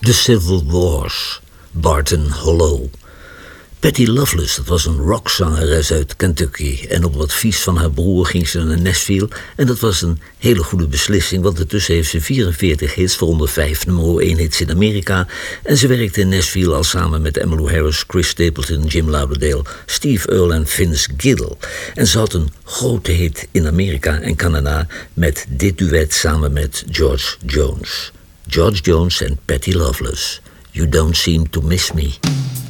The Civil Wars, Barton Hollow. Patty Loveless, dat was een rockzangeres uit Kentucky. En op advies van haar broer ging ze naar Nashville. En dat was een hele goede beslissing, want intussen heeft ze 44 hits, waaronder 5 nummer 1 hits in Amerika. En ze werkte in Nashville al samen met Emmylou Harris, Chris Stapleton, Jim Lauderdale, Steve Earle en Vince Gill. En ze had een grote hit in Amerika en Canada met dit duet samen met George Jones. George Jones en Patty Loveless. You Don't Seem to Miss Me.